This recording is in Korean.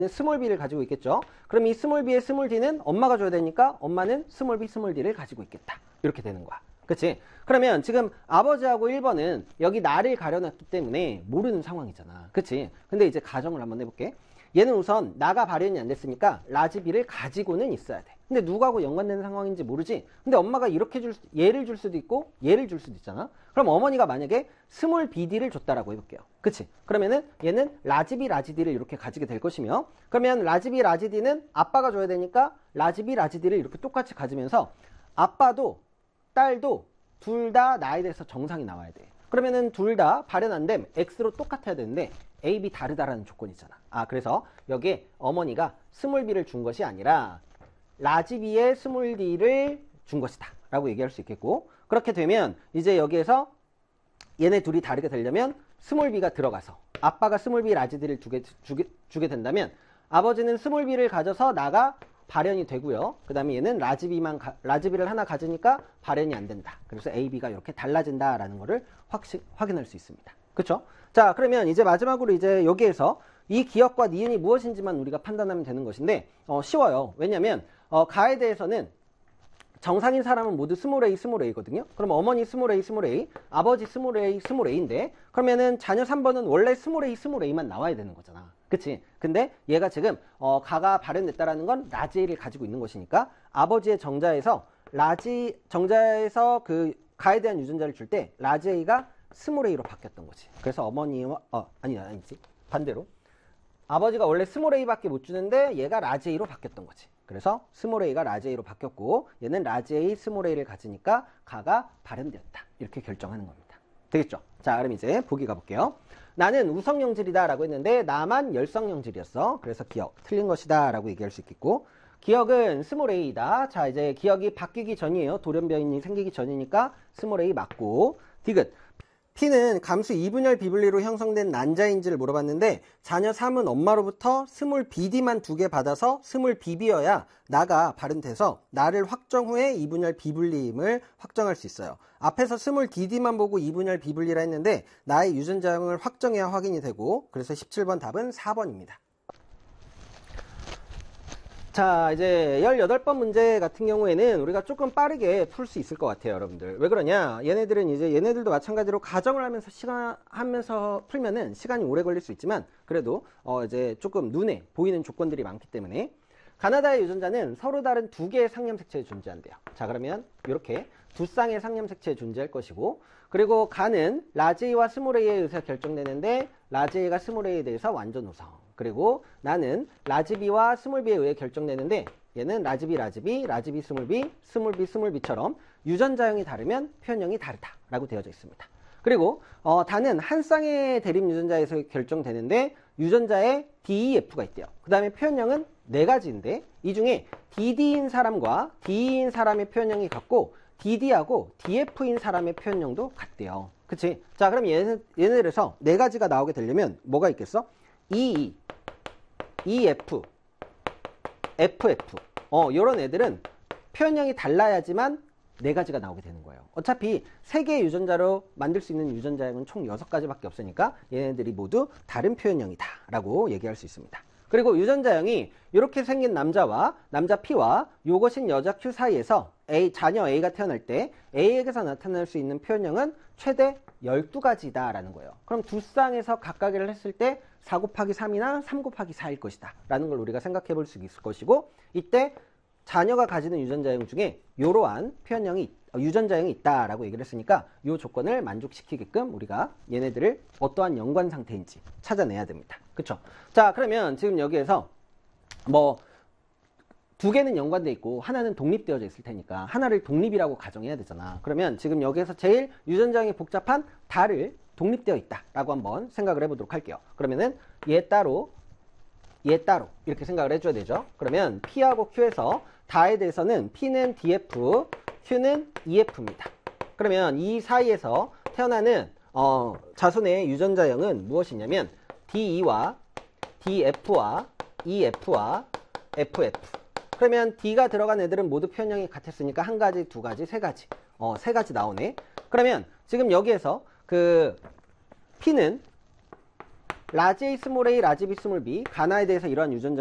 스몰 b를 가지고 있겠죠. 그럼 이 스몰 b의 스몰 d는 엄마가 줘야 되니까 엄마는 스몰 b 스몰 d를 가지고 있겠다. 이렇게 되는 거야. 그치? 그러면 지금 아버지하고 1번은 여기 나를 가려놨기 때문에 모르는 상황이잖아. 그치? 근데 이제 가정을 한번 해볼게. 얘는 우선 나가 발현이 안 됐으니까 라지 b를 가지고는 있어야 돼. 근데 누구하고 연관되는 상황인지 모르지. 근데 엄마가 이렇게 얘를 줄 수도 있고 얘를 줄 수도 있잖아. 그럼 어머니가 만약에 스몰 bd를 줬다라고 해볼게요. 그치? 그러면은 얘는 라지 b 라지 d를 이렇게 가지게 될 것이며, 그러면 라지 b 라지 d는 아빠가 줘야 되니까 라지 b 라지 d를 이렇게 똑같이 가지면서 아빠도 딸도 둘 다 나에 대해서 정상이 나와야 돼. 그러면은 둘 다 발현 안 됨 x로 똑같아야 되는데 A, B 다르다라는 조건이잖아. 그래서 여기에 어머니가 스몰 b를 준 것이 아니라 라지 b의 스몰 d를 준 것이다 라고 얘기할 수 있겠고, 그렇게 되면 이제 여기에서 얘네 둘이 다르게 되려면 스몰 b가 들어가서 아빠가 스몰 b 라지 d를 주게 된다면 아버지는 스몰 b를 가져서 나가 발현이 되고요. 그 다음에 얘는 라지 b를 하나 가지니까 발현이 안 된다. 그래서 A, B가 이렇게 달라진다라는 거를 확인할 수 있습니다. 그쵸? 자, 그러면 이제 마지막으로 이제 여기에서 이 기억과 니은이 무엇인지만 우리가 판단하면 되는 것인데, 쉬워요. 왜냐면, 가에 대해서는 정상인 사람은 모두 스몰 a, 스몰 a거든요. 그럼 어머니 스몰 a, 스몰 a, 아버지 스몰 a, 스몰 a인데, 그러면은 자녀 3번은 원래 스몰 a, 스몰 a만 나와야 되는 거잖아. 그치? 근데 얘가 지금, 가가 발현됐다라는 건 라지 a를 가지고 있는 것이니까, 아버지의 정자에서 그 가에 대한 유전자를 줄 때, 라지 a가 스몰 a로 바뀌었던 거지. 그래서 어머니와, 아니지. 반대로. 아버지가 원래 스몰 a밖에 못 주는데 얘가 라지 a로 바뀌었던 거지. 그래서 스몰 a가 라지 a로 바뀌었고 얘는 라지 a 스몰 a를 가지니까 가가 발현되었다. 이렇게 결정하는 겁니다. 되겠죠? 자, 그럼 이제 보기 가볼게요. 나는 우성영질이다 라고 했는데 나만 열성영질이었어. 그래서 기억 틀린 것이다 라고 얘기할 수 있겠고, 기억은 스몰 a이다. 자, 이제 기억이 바뀌기 전이에요. 돌연변이 생기기 전이니까 스몰 a 맞고, 디귿. P는 감수 2분열 비분리로 형성된 난자인지를 물어봤는데 자녀 3은 엄마로부터 스몰 bd만 2개 받아서 스몰 bb여야 나가 발현돼서 나를 확정 후에 2분열 비분리임을 확정할 수 있어요. 앞에서 스몰 dd만 보고 2분열 비분리라 했는데 나의 유전자형을 확정해야 확인이 되고, 그래서 17번 답은 4번입니다. 자, 이제 18번 문제 같은 경우에는 우리가 조금 빠르게 풀 수 있을 것 같아요, 여러분들. 왜 그러냐? 얘네들도 마찬가지로 가정을 하면서 풀면은 시간이 오래 걸릴 수 있지만, 그래도, 이제 조금 눈에 보이는 조건들이 많기 때문에, 가나다의 유전자는 서로 다른 두 개의 상념색체에 존재한대요. 자, 그러면 이렇게 두 쌍의 상념색체에 존재할 것이고, 그리고 가는 라지 A와 스몰 A에 의해서 결정되는데 라지 A가 스몰 A에 대해서 완전 우성. 그리고 나는 라지 B와 스몰 B에 의해 결정되는데 얘는 라지 B, 라지 B, 라지 B, 스몰 B, 스몰 B, 스몰 B처럼 유전자형이 다르면 표현형이 다르다라고 되어져 있습니다. 그리고 다는 한 쌍의 대립 유전자에서 결정되는데 유전자에 DEF가 있대요. 그 다음에 표현형은 4가지인데 이 중에 DD인 사람과 DE인 사람의 표현형이 같고 DD하고 DF인 사람의 표현형도 같대요. 그치? 자, 그럼 얘네들에서 4가지가 나오게 되려면 뭐가 있겠어? EE, EF, FF. 요런 애들은 표현형이 달라야지만 4가지가 나오게 되는 거예요. 어차피 3개의 유전자로 만들 수 있는 유전자형은 총 6가지밖에 없으니까 얘네들이 모두 다른 표현형이다 라고 얘기할 수 있습니다. 그리고 유전자형이 이렇게 생긴 남자 P와 요것인 여자 Q 사이에서 자녀 A가 태어날 때 A에게서 나타날 수 있는 표현형은 최대 12가지다 라는 거예요. 그럼 두 쌍에서 각각을 했을 때 4 곱하기 3이나 3 곱하기 4일 것이다 라는 걸 우리가 생각해 볼 수 있을 것이고, 이때 자녀가 가지는 유전자형 중에 이러한 유전자형이 있다라고 얘기를 했으니까 이 조건을 만족시키게끔 우리가 얘네들을 어떠한 연관 상태인지 찾아내야 됩니다. 그쵸? 자, 그러면 지금 여기에서 뭐 2개는 연관되어 있고 하나는 독립되어져 있을 테니까 하나를 독립이라고 가정해야 되잖아. 그러면 지금 여기에서 제일 유전자형이 복잡한 다를 독립되어 있다라고 한번 생각을 해보도록 할게요. 그러면은 얘 따로 이렇게 생각을 해줘야 되죠. 그러면 P하고 Q에서 다에 대해서는 P는 DF, Q는 EF입니다. 그러면 이 사이에서 태어나는 자손의 유전자형은 무엇이냐면 DE와 DF와 EF와 FF. 그러면 D가 들어간 애들은 모두 표현형이 같았으니까 1가지, 2가지, 3가지. 3가지 나오네. 그러면 지금 여기에서 그 P는 라지 A 스몰 A, 라지 B 스몰 B, 가나에 대해서 이러한 유전자